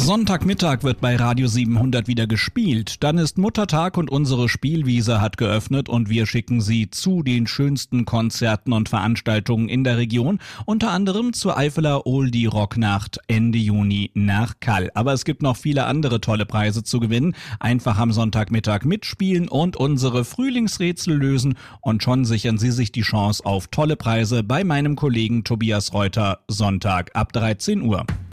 Sonntagmittag wird bei Radio 700 wieder gespielt. Dann ist Muttertag und unsere Spielwiese hat geöffnet und wir schicken Sie zu den schönsten Konzerten und Veranstaltungen in der Region, unter anderem zur Eifeler Oldie Rocknacht Ende Juni nach Kall. Aber es gibt noch viele andere tolle Preise zu gewinnen. Einfach am Sonntagmittag mitspielen und unsere Frühlingsrätsel lösen und schon sichern Sie sich die Chance auf tolle Preise bei meinem Kollegen Tobias Reuter Sonntag ab 13 Uhr.